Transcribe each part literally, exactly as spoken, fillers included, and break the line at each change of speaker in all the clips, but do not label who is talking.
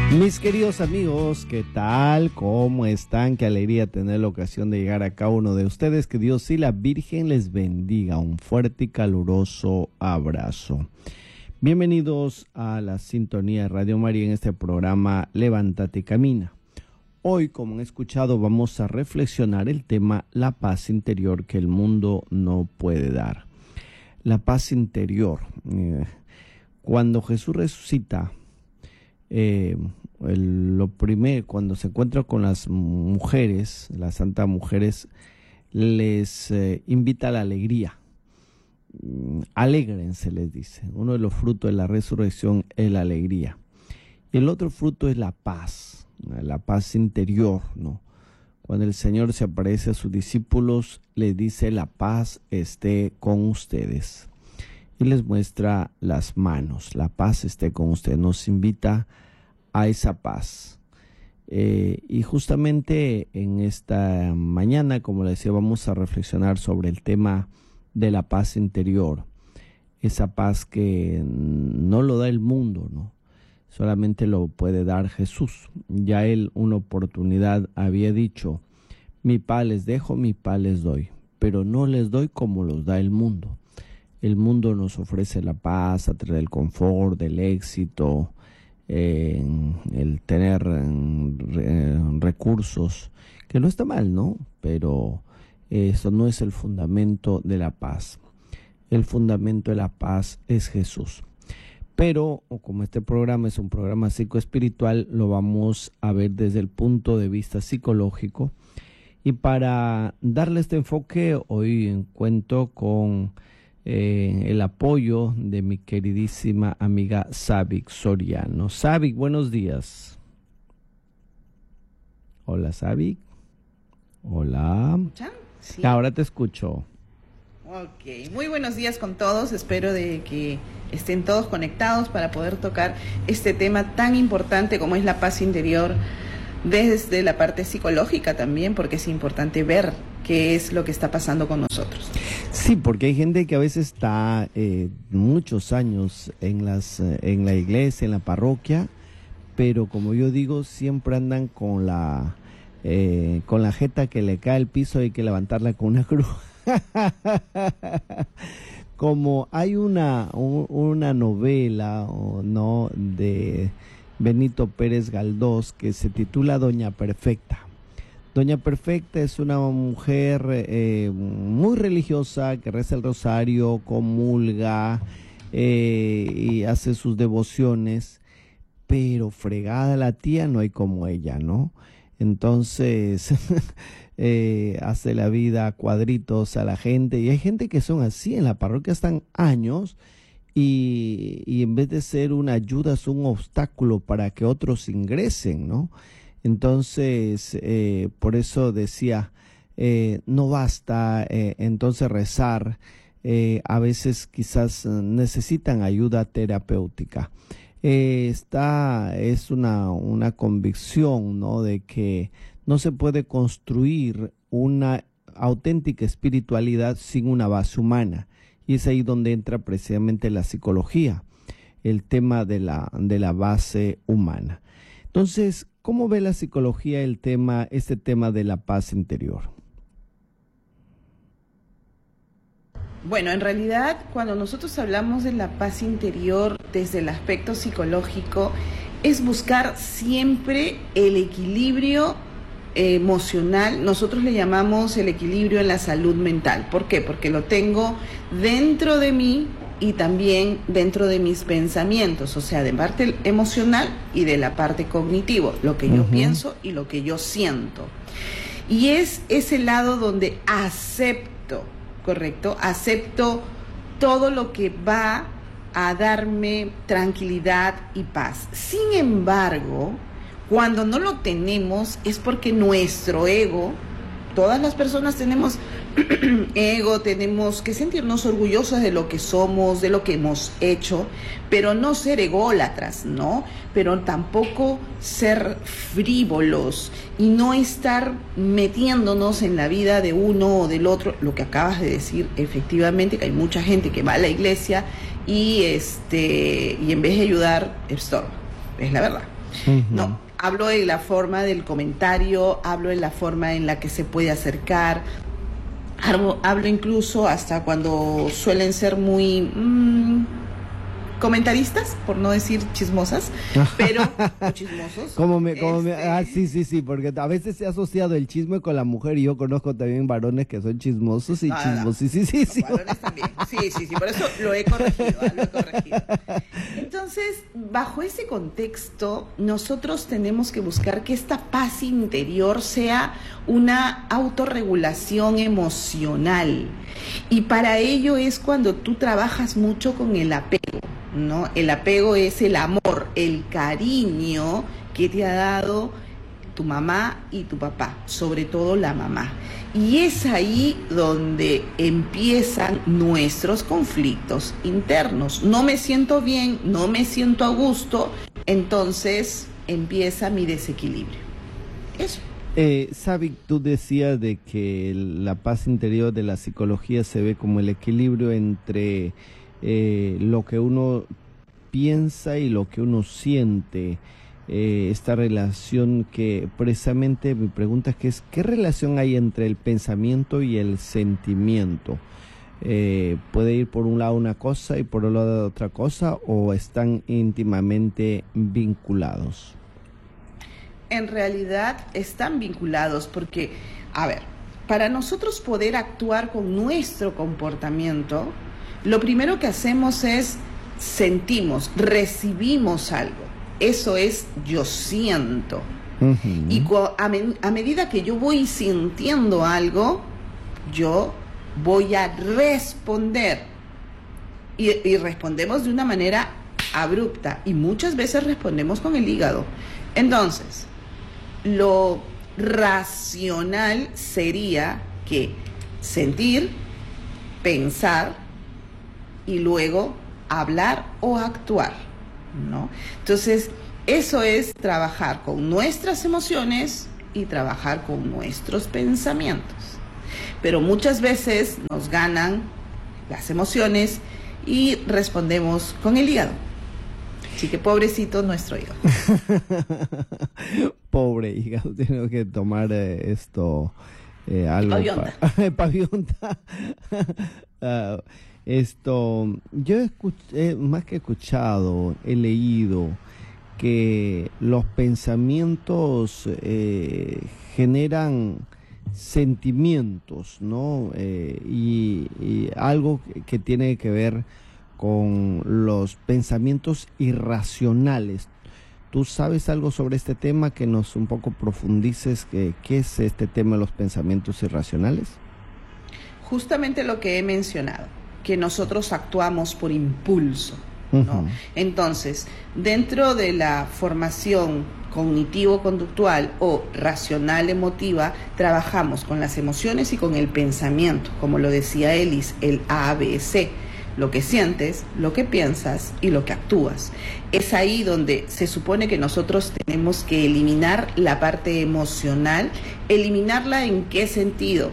Mis queridos amigos, ¿qué tal? ¿Cómo están? Qué alegría tener la ocasión de llegar a cada uno de ustedes. Que Dios y la Virgen les bendiga. Un fuerte y caluroso abrazo. Bienvenidos a la sintonía de Radio María en este programa Levántate y Camina. Hoy, como han escuchado, vamos a reflexionar el tema la paz interior que el mundo no puede dar. La paz interior. Eh, cuando Jesús resucita, Eh, el, lo primero, cuando se encuentra con las mujeres, las santas mujeres, les eh, invita a la alegría. Mm, alégrense, les dice. Uno de los frutos de la resurrección es la alegría. Y el otro fruto es la paz, la paz interior, ¿no? Cuando el Señor se aparece a sus discípulos, les dice: la paz esté con ustedes. Y les muestra las manos, la paz esté con ustedes, nos invita a esa paz. Eh, y justamente en esta mañana, como les decía, vamos a reflexionar sobre el tema de la paz interior, esa paz que no lo da el mundo, ¿no? Solamente lo puede dar Jesús. Ya Él una oportunidad había dicho: mi paz les dejo, mi paz les doy, pero no les doy como los da el mundo. El mundo nos ofrece la paz a través del confort, del éxito, eh, el tener eh, recursos, que no está mal, ¿no? Pero eso no es el fundamento de la paz. El fundamento de la paz es Jesús. Pero, como este programa es un programa psicoespiritual, lo vamos a ver desde el punto de vista psicológico. Y para darle este enfoque, hoy cuento con Eh, el apoyo de mi queridísima amiga Sabic Soriano. Sabic, buenos días. Hola, Sabic. Hola.
Sí.
Ahora te escucho.
Ok, muy buenos días con todos. Espero de que estén todos conectados para poder tocar este tema tan importante como es la paz interior, desde la parte psicológica también, porque es importante ver qué es lo que está pasando con nosotros.
Sí, porque hay gente que a veces está eh, muchos años en las eh, en la iglesia, en la parroquia, pero como yo digo, siempre andan con la eh, con la jeta que le cae al piso, hay que levantarla con una cruz. Como hay una un, una novela, o no, de Benito Pérez Galdós que se titula Doña Perfecta. Doña Perfecta es una mujer eh, muy religiosa que reza el rosario, comulga eh, y hace sus devociones, pero fregada la tía no hay como ella, ¿no? Entonces eh, hace la vida a cuadritos a la gente, y hay gente que son así, en la parroquia están años y, y en vez de ser una ayuda es un obstáculo para que otros ingresen, ¿no? Entonces, eh, por eso decía, eh, no basta eh, entonces rezar, eh, a veces quizás necesitan ayuda terapéutica. Eh, esta es una, una convicción, ¿no?, de que no se puede construir una auténtica espiritualidad sin una base humana, y es ahí donde entra precisamente la psicología, el tema de la, de la base humana. Entonces, ¿cómo ve la psicología el tema, este tema de la paz interior?
Bueno, en realidad, cuando nosotros hablamos de la paz interior desde el aspecto psicológico, es buscar siempre el equilibrio eh, emocional. Nosotros le llamamos el equilibrio en la salud mental. ¿Por qué? Porque lo tengo dentro de mí y también dentro de mis pensamientos, o sea, de parte emocional y de la parte cognitivo, lo que yo uh-huh. pienso y lo que yo siento. Y es ese lado donde acepto, ¿correcto? Acepto todo lo que va a darme tranquilidad y paz. Sin embargo, cuando no lo tenemos es porque nuestro ego, todas las personas tenemos ego, tenemos que sentirnos orgullosos de lo que somos, de lo que hemos hecho, pero no ser ególatras, ¿no? Pero tampoco ser frívolos y no estar metiéndonos en la vida de uno o del otro. Lo que acabas de decir, efectivamente, que hay mucha gente que va a la iglesia y este y en vez de ayudar, estorba. Es la verdad.
Uh-huh.
No, hablo de la forma del comentario, hablo de la forma en la que se puede acercar, hablo, hablo incluso hasta cuando suelen ser muy mmm, comentaristas, por no decir chismosas, pero o chismosos.
Como me, como
este...
me, ah, sí, sí, sí, porque a veces se ha asociado el chisme con la mujer y yo conozco también varones que son chismosos y
no,
chismosos,
no,
sí, sí, sí.
no, varones también, sí, sí, sí, por eso lo he corregido, ¿eh? lo he corregido. Entonces, bajo ese contexto, nosotros tenemos que buscar que esta paz interior sea una autorregulación emocional, y para ello es cuando tú trabajas mucho con el apego, ¿no? El apego es el amor, el cariño que te ha dado tu mamá y tu papá, sobre todo la mamá. Y es ahí donde empiezan nuestros conflictos internos. No me siento bien, no me siento a gusto, entonces empieza mi desequilibrio. Eso.
Eh, Sabi, tú decías de que la paz interior de la psicología se ve como el equilibrio entre eh, lo que uno piensa y lo que uno siente. Eh, esta relación que precisamente mi pregunta es que es ¿qué relación hay entre el pensamiento y el sentimiento? Eh, ¿puede ir por un lado una cosa y por el lado otra cosa, o están íntimamente vinculados?
En realidad están vinculados porque, a ver, para nosotros poder actuar con nuestro comportamiento, lo primero que hacemos es sentimos, recibimos algo. Eso es yo siento. Uh-huh. Y a, me, a medida que yo voy sintiendo algo, yo voy a responder. Y, y respondemos de una manera abrupta. Y muchas veces respondemos con el hígado. Entonces, lo racional sería que sentir, pensar y luego hablar o actuar, ¿no? Entonces, eso es trabajar con nuestras emociones y trabajar con nuestros pensamientos. Pero muchas veces nos ganan las emociones y respondemos con el hígado. Así que pobrecito nuestro hígado.
Pobre hígado, tengo que tomar eh, esto, eh, algo.
Pavionta.
Pa pavionta. uh, esto, yo he escuché, más que escuchado, he leído que los pensamientos eh, generan sentimientos, ¿no? Eh, y, y algo que tiene que ver con los pensamientos irracionales. ¿Tú sabes algo sobre este tema, que nos un poco profundices que, qué es este tema de los pensamientos irracionales?
Justamente lo que he mencionado, que nosotros actuamos por impulso, ¿no? Uh-huh. Entonces, dentro de la formación cognitivo-conductual o racional-emotiva, trabajamos con las emociones y con el pensamiento, como lo decía Ellis, el A B C. Lo que sientes, lo que piensas y lo que actúas. Es ahí donde se supone que nosotros tenemos que eliminar la parte emocional. ¿Eliminarla en qué sentido?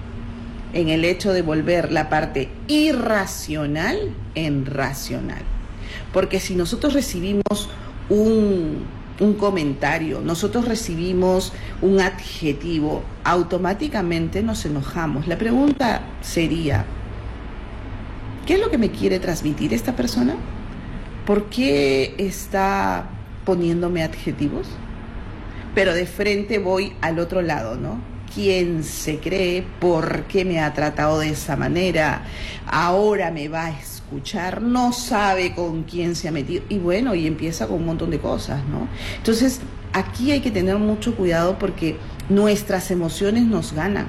En el hecho de volver la parte irracional en racional. Porque si nosotros recibimos un, un comentario, nosotros recibimos un adjetivo, automáticamente nos enojamos. La pregunta sería, ¿qué es lo que me quiere transmitir esta persona? ¿Por qué está poniéndome adjetivos? Pero de frente voy al otro lado, ¿no? ¿Quién se cree? ¿Por qué me ha tratado de esa manera? Ahora me va a escuchar, no sabe con quién se ha metido. Y bueno, y empieza con un montón de cosas, ¿no? Entonces, aquí hay que tener mucho cuidado porque nuestras emociones nos ganan.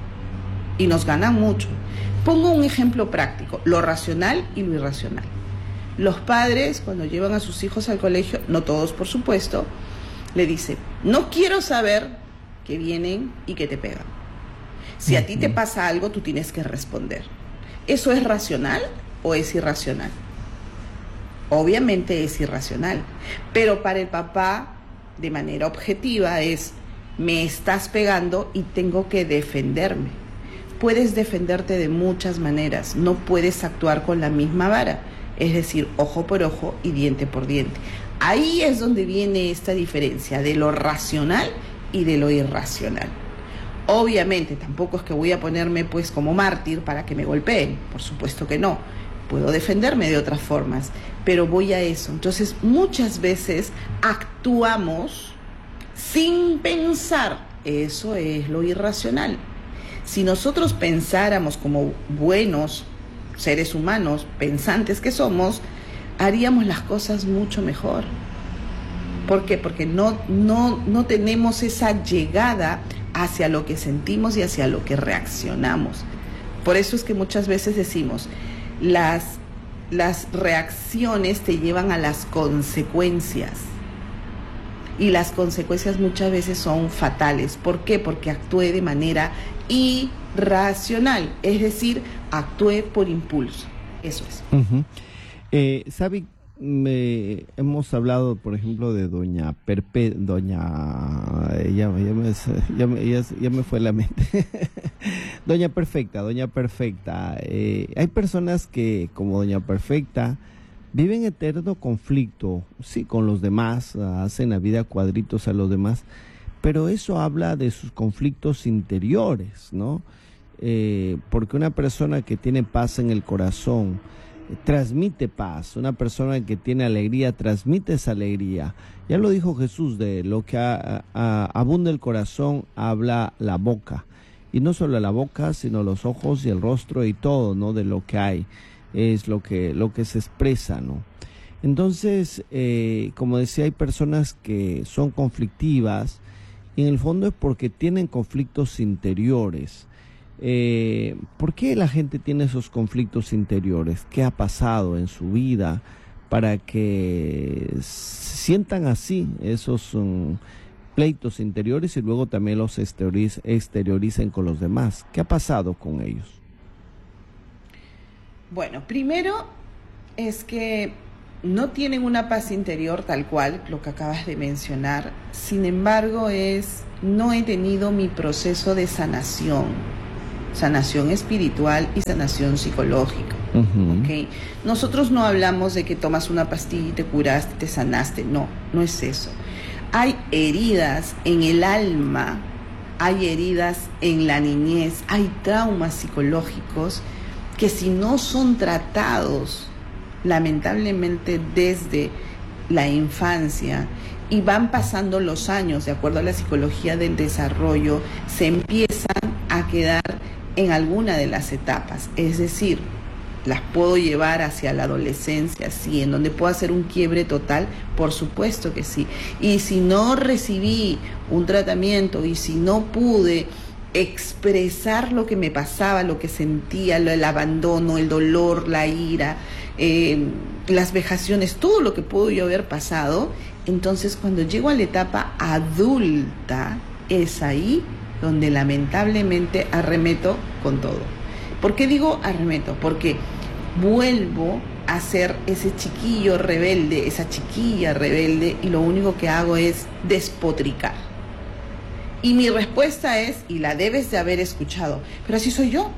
Y nos ganan mucho. Pongo un ejemplo práctico, lo racional y lo irracional. Los padres, cuando llevan a sus hijos al colegio, no todos por supuesto, le dicen, no quiero saber que vienen y que te pegan. Si a ti te pasa algo, tú tienes que responder. ¿Eso es racional o es irracional? Obviamente es irracional, pero para el papá, de manera objetiva, es, me estás pegando y tengo que defenderme. Puedes defenderte de muchas maneras, no puedes actuar con la misma vara, es decir, ojo por ojo y diente por diente. Ahí es donde viene esta diferencia de lo racional y de lo irracional. Obviamente, tampoco es que voy a ponerme pues como mártir para que me golpeen, por supuesto que no. Puedo defenderme de otras formas, pero voy a eso. Entonces, muchas veces actuamos sin pensar. Eso es lo irracional. Si nosotros pensáramos como buenos seres humanos, pensantes que somos, haríamos las cosas mucho mejor. ¿Por qué? Porque no, no, no tenemos esa llegada hacia lo que sentimos y hacia lo que reaccionamos. Por eso es que muchas veces decimos, las, las reacciones te llevan a las consecuencias. Y las consecuencias muchas veces son fatales. ¿Por qué? Porque actué de manera irracional, es decir, actué por impulso. Eso es.
Uh-huh. eh, Sabi, me, hemos hablado, por ejemplo, de doña Perpe, doña, ya, ya, me, ya, me, ya, ya me fue la mente, doña Perfecta, doña Perfecta. Eh, hay personas que, como doña Perfecta, viven eterno conflicto, sí, con los demás, hacen la vida cuadritos a los demás, pero eso habla de sus conflictos interiores, ¿no? Eh, porque una persona que tiene paz en el corazón eh, transmite paz, una persona que tiene alegría transmite esa alegría. Ya lo dijo Jesús, de lo que a, a, abunda el corazón habla la boca, y no solo la boca, sino los ojos y el rostro y todo, ¿no? De lo que hay. Es lo que, lo que se expresa, ¿no? Entonces, eh, como decía, hay personas que son conflictivas y en el fondo es porque tienen conflictos interiores. Eh, ¿Por qué la gente tiene esos conflictos interiores? ¿Qué ha pasado en su vida para que sientan así esos um, pleitos interiores y luego también los exterioriz- exterioricen con los demás? ¿Qué ha pasado con ellos?
Bueno, primero es que no tienen una paz interior tal cual, lo que acabas de mencionar. Sin embargo, es no he tenido mi proceso de sanación, sanación espiritual y sanación psicológica. Uh-huh. ¿Okay? Nosotros no hablamos de que tomas una pastilla y te curaste, te sanaste. No, no es eso. Hay heridas en el alma, hay heridas en la niñez, hay traumas psicológicos que si no son tratados, lamentablemente desde la infancia, y van pasando los años, de acuerdo a la psicología del desarrollo, se empiezan a quedar en alguna de las etapas. Es decir, las puedo llevar hacia la adolescencia, sí, en donde puedo hacer un quiebre total, por supuesto que sí. Y si no recibí un tratamiento y si no pude expresar lo que me pasaba, lo que sentía, el abandono, el dolor, la ira, eh, las vejaciones, todo lo que pudo yo haber pasado, entonces cuando llego a la etapa adulta, es ahí donde lamentablemente arremeto con todo. ¿Por qué digo arremeto? Porque vuelvo a ser ese chiquillo rebelde, esa chiquilla rebelde, y lo único que hago es despotricar. Y mi respuesta es, y la debes de haber escuchado, pero así soy yo.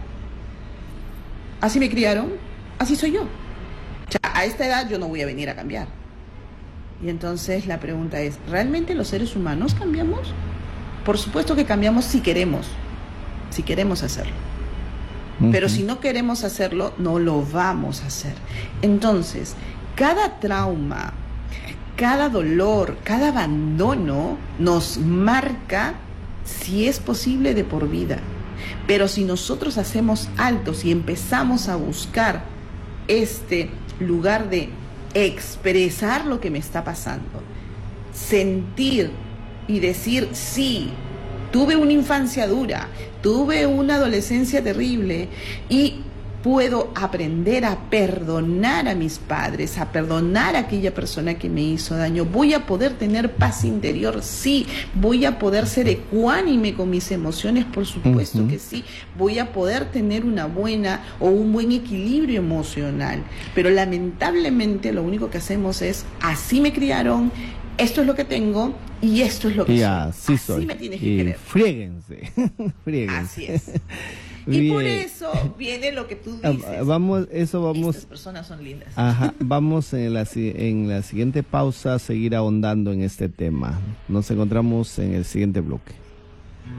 Así me criaron, así soy yo. O sea, a esta edad yo no voy a venir a cambiar. Y entonces la pregunta es, ¿realmente los seres humanos cambiamos? Por supuesto que cambiamos si queremos, si queremos hacerlo. Uh-huh. Pero si no queremos hacerlo, no lo vamos a hacer. Entonces, cada trauma, cada dolor, cada abandono nos marca, si es posible, de por vida. Pero si nosotros hacemos altos y empezamos a buscar este lugar de expresar lo que me está pasando, sentir y decir, sí, tuve una infancia dura, tuve una adolescencia terrible y puedo aprender a perdonar a mis padres, a perdonar a aquella persona que me hizo daño. Voy a poder tener paz interior, sí. Voy a poder ser ecuánime con mis emociones, por supuesto uh-huh. que sí. Voy a poder tener una buena o un buen equilibrio emocional. Pero lamentablemente lo único que hacemos es, así me criaron, esto es lo que tengo y esto es lo que
y
soy.
Así,
así
soy.
me tienes que
y
querer.
Friéguense, friéguense.
Así es. Y
Bien.
por eso viene lo que tú dices.
Vamos, eso vamos.
Estas personas son lindas.
Ajá, vamos en la, en la siguiente pausa a seguir ahondando en este tema. Nos encontramos en el siguiente bloque.